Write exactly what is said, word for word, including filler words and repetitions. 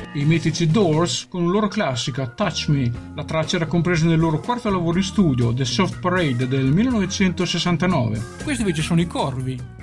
i mitici Doors con la loro classica Touch Me. La traccia era compresa nel loro quarto lavoro in studio, The Soft Parade del millenovecentosessantanove. Questi invece sono i Corvi,